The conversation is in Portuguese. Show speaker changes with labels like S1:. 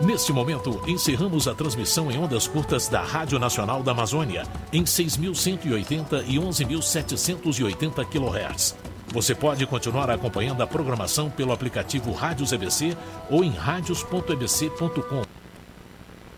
S1: Neste momento, encerramos a transmissão em ondas curtas da Rádio Nacional da Amazônia, em 6.180 e 11.780 kHz. Você pode continuar acompanhando a programação pelo aplicativo Rádios EBC ou em radios.ebc.com.